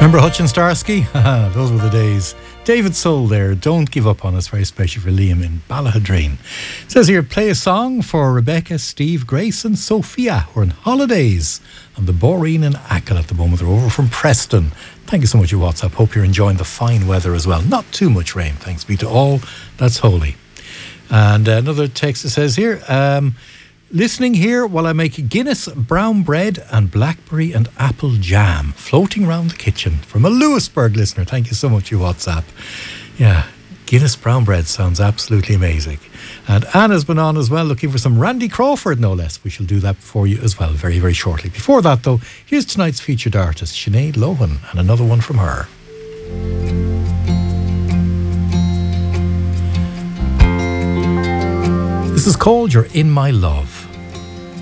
Remember Hutchin Starsky? Those were the days. David Soul there, Don't Give Up on Us, very special for Liam in Ballahadreen. It says here, play a song for Rebecca, Steve, Grace and Sophia. We're on holidays on the Boreen and Achill at the moment. They're over from Preston. Thank you so much for your WhatsApp. Hope you're enjoying the fine weather as well. Not too much rain, thanks be to all that's holy. And another text that says here, listening here while I make Guinness brown bread and blackberry and apple jam floating around the kitchen from a Lewisburg listener. Thank you so much, you WhatsApp. Yeah, Guinness brown bread sounds absolutely amazing. And Anna's been on as well, looking for some Randy Crawford, no less. We shall do that for you as well very, very shortly. Before that, though, here's tonight's featured artist, Sinead Lohan, and another one from her. This is called You're In My Love.